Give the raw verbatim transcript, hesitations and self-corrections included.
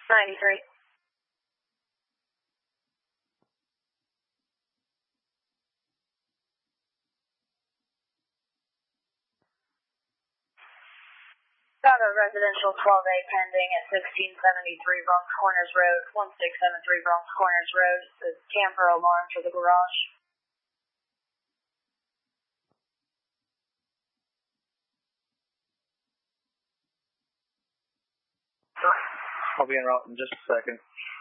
ninety-three. Got a residential twelve A pending at sixteen seventy-three Bronx Corners Road, one six seven three Bronx Corners Road. The camper alarm for the garage. I'll be en route in just a second.